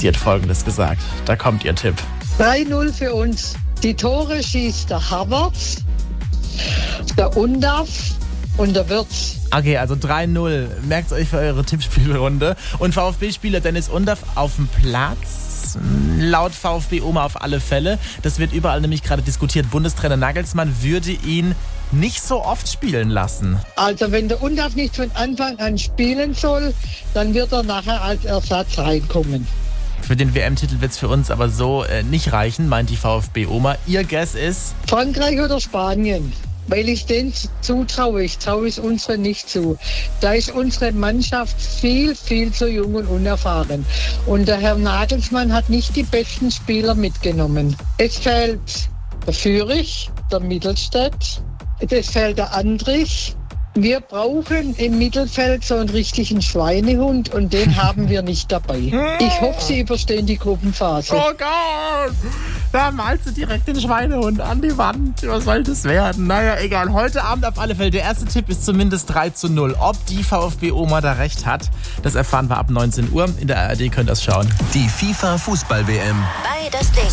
Sie hat Folgendes gesagt. Da kommt ihr Tipp. 3-0 für uns. Die Tore schießt der Havertz, der Undav und der Wirtz. Okay, also 3-0. Merkt euch für eure Tippspielrunde. Und VfB-Spieler Dennis Undav auf dem Platz. Laut VfB-Oma auf alle Fälle. Das wird überall nämlich gerade diskutiert. Bundestrainer Nagelsmann würde ihn nicht so oft spielen lassen. Also wenn der Undav nicht von Anfang an spielen soll, dann wird er nachher als Ersatz reinkommen. Für den WM-Titel wird es für uns aber so nicht reichen, meint die VfB-Oma. Ihr Guess ist? Frankreich oder Spanien? Weil ich denen zutraue. Ich traue es unseren nicht zu. Da ist unsere Mannschaft viel, viel zu jung und unerfahren. Und der Herr Nagelsmann hat nicht die besten Spieler mitgenommen. Es fehlt der Führich, der Mittelstädt, es fehlt der Andrich. Wir brauchen im Mittelfeld so einen richtigen Schweinehund und den haben wir nicht dabei. Ich hoffe, Sie überstehen die Gruppenphase. Oh Gott! Da malst du direkt den Schweinehund an die Wand. Was soll das werden? Naja, egal. Heute Abend auf alle Fälle. Der erste Tipp ist zumindest 3-0. Ob die VfB-Oma da recht hat, das erfahren wir ab 19 Uhr. In der ARD könnt ihr es schauen. Die FIFA-Fußball-WM. Bei das Ding.